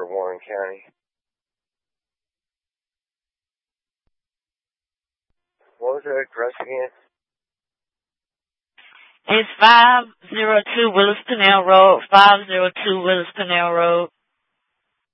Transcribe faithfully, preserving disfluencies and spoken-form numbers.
for Warren County. What was the address again? It's five oh two Willis Canal Road, five oh two Willis Canal Road.